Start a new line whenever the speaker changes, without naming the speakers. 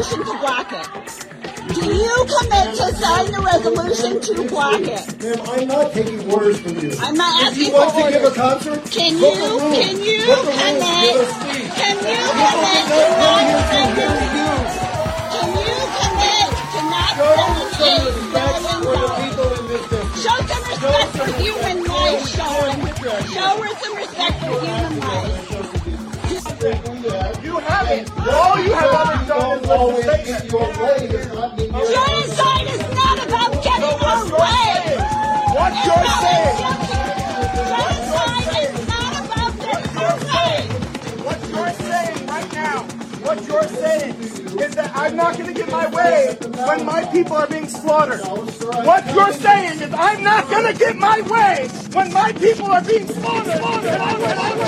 resolution to block it? Do you commit to sign the resolution to block it?
Ma'am, I'm not taking orders from you.
I'm not asking
if you want
for
to
orders.
give a concert,
Can
book
you
a room.
commit
Book a room, give a speech.
Can you
People
commit
can
to
know
not
who you're
sending
here to use.
Can you commit to not
Show
sending
some
$8
respect for the
billion?
people in this district.
Show some respect for human life, Sean. Show her some respect for human life.
You haven't. All you have ever done is
Always
listen
get
to
your way. It's not being your
Genocide is not about getting our way.
what
It's
you're
about
saying.
genocide is not about getting our way.
What you're saying right now. What you're saying is that I'm not going to get my way when my people are being slaughtered. What you're saying is I'm not going to get my way when my people are being slaughtered.